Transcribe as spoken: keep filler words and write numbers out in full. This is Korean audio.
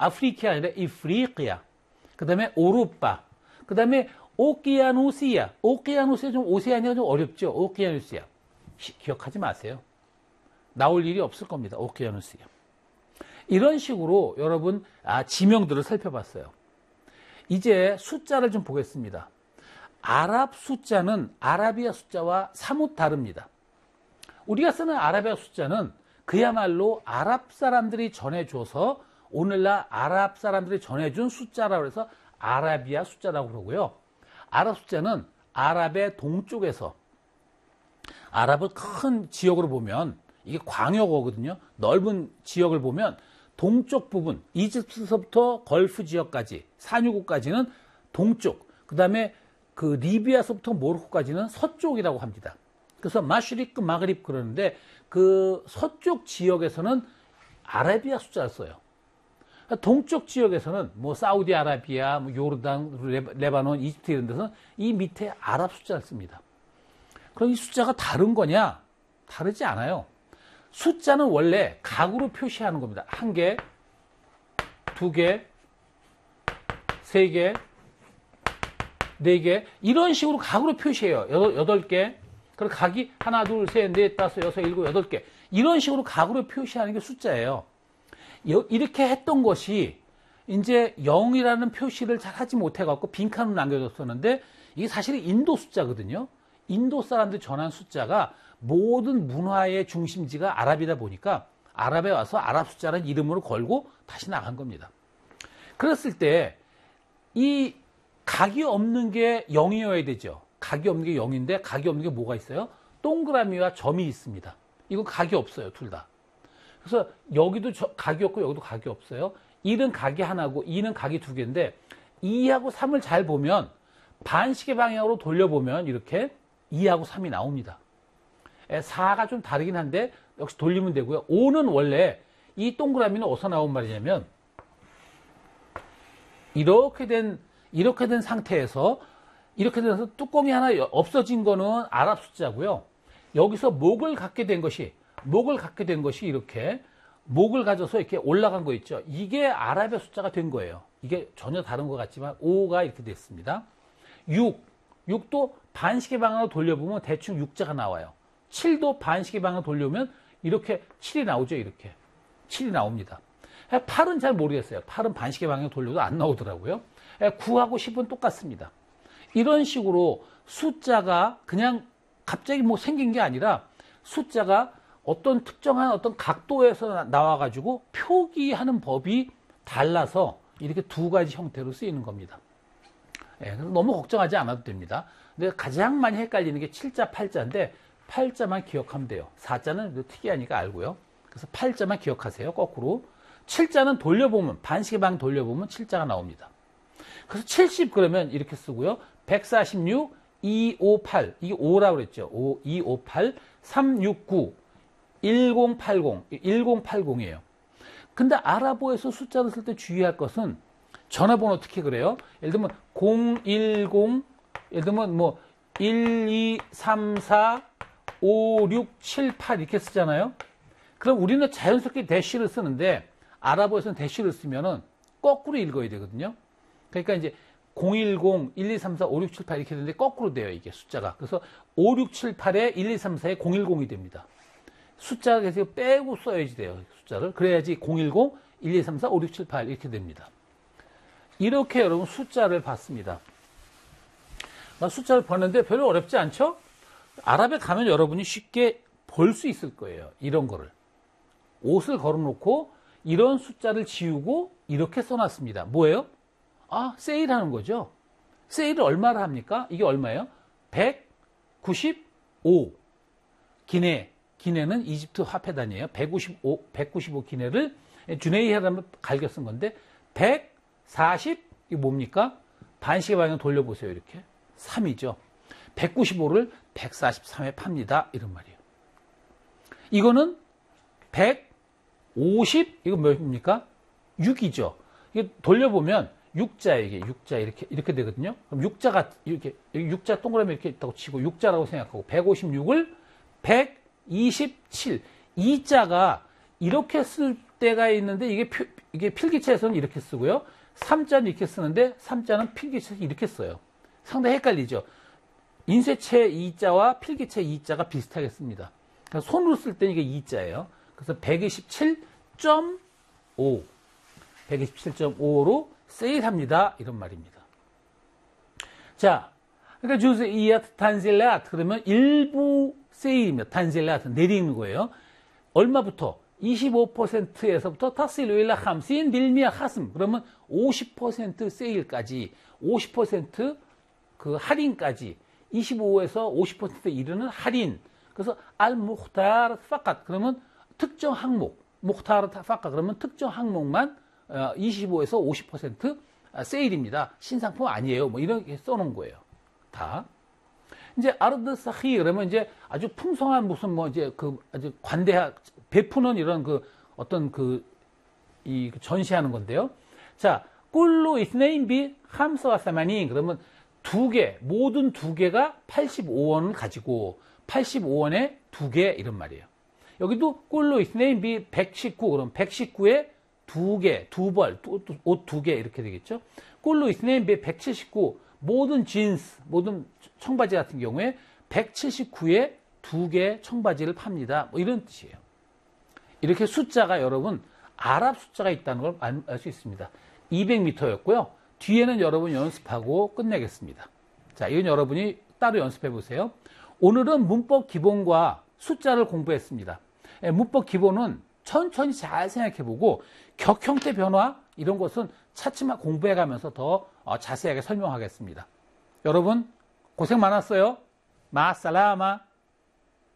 아프리카 아니라 이프리qi야. 그 다음에 오루빠. 그 다음에 오키아누시아. 오키아누시아 좀 오세아니아가 좀 어렵죠. 오키아누시아. 기억하지 마세요. 나올 일이 없을 겁니다. 오키아누시아. 이런 식으로 여러분 아, 지명들을 살펴봤어요. 이제 숫자를 좀 보겠습니다. 아랍 숫자는 아라비아 숫자와 사뭇 다릅니다. 우리가 쓰는 아라비아 숫자는 그야말로 아랍 사람들이 전해줘서 오늘날 아랍 사람들이 전해준 숫자라고 해서 아라비아 숫자라고 그러고요. 아랍 숫자는 아랍의 동쪽에서 아랍을 큰 지역으로 보면 이게 광역어거든요. 넓은 지역을 보면 동쪽 부분, 이집트서부터 걸프 지역까지, 산유국까지는 동쪽, 그 다음에 그 리비아서부터 모로코까지는 서쪽이라고 합니다. 그래서 마슈리크, 마그립 그러는데 그 서쪽 지역에서는 아라비아 숫자를 써요. 동쪽 지역에서는 뭐 사우디아라비아, 뭐 요르단, 레바논, 이집트 이런 데서는 이 밑에 아랍 숫자를 씁니다. 그럼 이 숫자가 다른 거냐? 다르지 않아요. 숫자는 원래 각으로 표시하는 겁니다. 한 개, 두 개, 세 개, 네 개 이런 식으로 각으로 표시해요. 여덟, 여덟 개. 그리고 각이 하나, 둘, 셋, 넷, 다섯, 여섯, 일곱, 여덟 개 이런 식으로 각으로 표시하는 게 숫자예요. 이렇게 했던 것이 이제 영이라는 표시를 잘 하지 못해갖고 빈칸으로 남겨졌었는데 이게 사실 인도 숫자거든요. 인도 사람들이 전한 숫자가 모든 문화의 중심지가 아랍이다 보니까 아랍에 와서 아랍 숫자라는 이름으로 걸고 다시 나간 겁니다. 그랬을 때 이 각이 없는 게 영이어야 되죠. 각이 없는 게 영인데 각이 없는 게 뭐가 있어요? 동그라미와 점이 있습니다. 이거 각이 없어요. 둘 다. 그래서 여기도 각이 없고 여기도 각이 없어요. 일은 각이 하나고 이는 각이 두 개인데 이하고 삼을 잘 보면 반시계 방향으로 돌려보면 이렇게 이하고 삼이 나옵니다. 사가 좀 다르긴 한데 역시 돌리면 되고요. 오는 원래 이 동그라미는 어디서 나온 말이냐면 이렇게 된 이렇게 된 상태에서 이렇게 돼서 뚜껑이 하나 없어진 거는 아랍 숫자고요. 여기서 목을 갖게 된 것이 목을 갖게 된 것이 이렇게 목을 가져서 이렇게 올라간 거 있죠. 이게 아랍의 숫자가 된 거예요. 이게 전혀 다른 것 같지만 오가 이렇게 됐습니다. 육, 육도 반시계 방향으로 돌려보면 대충 육자가 나와요. 칠도 반시계 방향으로 돌려보면 이렇게 칠이 나오죠. 이렇게 칠이 나옵니다. 팔은 잘 모르겠어요. 팔은 반시계 방향으로 돌려도 안 나오더라고요. 구하고 십은 똑같습니다. 이런 식으로 숫자가 그냥 갑자기 뭐 생긴 게 아니라 숫자가 어떤 특정한 어떤 각도에서 나와가지고 표기하는 법이 달라서 이렇게 두 가지 형태로 쓰이는 겁니다. 예, 너무 걱정하지 않아도 됩니다. 근데 가장 많이 헷갈리는 게 칠자, 팔자인데 팔자만 기억하면 돼요. 사자는 특이하니까 알고요. 그래서 팔자만 기억하세요. 거꾸로. 칠자는 돌려보면 반시계 방향 돌려보면 칠자가 나옵니다. 그래서 칠십 그러면 이렇게 쓰고요. 백사십육, 이백오십팔 이게 오라고 그랬죠. 오, 이백오십팔, 삼백육십구, 천팔십, 천팔십이에요. 근데 아랍어에서 숫자를 쓸 때 주의할 것은 전화번호 어떻게 그래요? 예를 들면 공일공, 예를 들면 뭐 일, 이, 삼, 사, 오, 육, 칠, 팔 이렇게 쓰잖아요. 그럼 우리는 자연스럽게 대시를 쓰는데 아랍어에서는 대시를 쓰면은 거꾸로 읽어야 되거든요. 그러니까 이제 공일공, 일, 이, 삼, 사, 오, 육, 칠, 팔 이렇게 되는데 거꾸로 돼요, 이게 숫자가. 그래서 오, 육, 칠, 팔에 일, 이, 삼, 사에 공일공이 됩니다. 숫자가 계속 빼고 써야지 돼요, 숫자를. 그래야지 공일공, 일, 이, 삼, 사, 오, 육, 칠, 팔 이렇게 됩니다. 이렇게 여러분 숫자를 봤습니다. 숫자를 봤는데 별로 어렵지 않죠? 아랍에 가면 여러분이 쉽게 볼 수 있을 거예요, 이런 거를. 옷을 걸어놓고 이런 숫자를 지우고 이렇게 써놨습니다. 뭐예요? 아, 세일하는 거죠. 세일을 얼마를 합니까? 이게 얼마예요? 백구십오 기네. 기네는 이집트 화폐 단위예요. 백구십오, 백구십오 기네를 주네이하라면 갈겨 쓴 건데 백사십 이게 뭡니까? 반시계 방향 돌려보세요. 이렇게 삼이죠. 백구십오를 백사십삼에 팝니다. 이런 말이에요. 이거는 백오십 이거 뭡니까? 육이죠. 이게 돌려보면 육자에 이게 육자 이렇게 이렇게 되거든요. 그럼 육자가 이렇게 육자 동그라미 이렇게 있다고 치고 육자라고 생각하고 백오십육을 백이십칠 이자가 이렇게 쓸 때가 있는데 이게 표, 이게 필기체에서는 이렇게 쓰고요. 삼자는 이렇게 쓰는데 삼자는 필기체에서 이렇게 써요. 상당히 헷갈리죠. 인쇄체 이자와 필기체 이자가 비슷하게 씁니다. 그러니까 손으로 쓸 때는 이게 이자예요. 그래서 백이십칠 점 오 백이십칠 점 오로 세일합니다. 이런 말입니다. 자, 그러니까 주즈이아트 탄질라트 그러면 일부 세일입니다. 탄질라트 내리는 거예요. 얼마부터? 이십오 퍼센트에서부터 타실로 일라 함신 빌미아 하슴 그러면 오십 퍼센트 세일까지 오십 퍼센트 그 할인까지 이십오에서 오십 퍼센트 이르는 할인. 그래서 알 무흐타르 파깥 그러면 특정 항목 무흐타르 파깥 그러면 특정 항목만 이십오에서 오십 퍼센트 세일입니다. 신상품 아니에요. 뭐 이렇게 써놓은 거예요. 다. 이제 아르드 사히 그러면 이제 아주 풍성한 무슨 뭐 이제 그 아주 관대하 베푸는 이런 그 어떤 그 이 전시하는 건데요. 자, 꿀로 이스네인 비 함스와 사마니 그러면 두 개, 모든 두 개가 팔십오 원을 가지고 팔십오 원에 두 개 이런 말이에요. 여기도 꿀로 이스네인 비 백십구 그럼 백십구에 두 개, 두 벌, 옷 두 개 이렇게 되겠죠. 꿀로 이스네인 비 백칠십구 모든 진스, 모든 청바지 같은 경우에 백칠십구에 두 개 청바지를 팝니다. 뭐 이런 뜻이에요. 이렇게 숫자가 여러분 아랍 숫자가 있다는 걸 알 수 있습니다. 이백 미터였고요. 뒤에는 여러분 연습하고 끝내겠습니다. 자, 이건 여러분이 따로 연습해 보세요. 오늘은 문법 기본과 숫자를 공부했습니다. 문법 기본은 천천히 잘 생각해 보고 격 형태 변화 이런 것은 차츰 공부해 가면서 더 자세하게 설명하겠습니다. 여러분 고생 많았어요. 마살라마.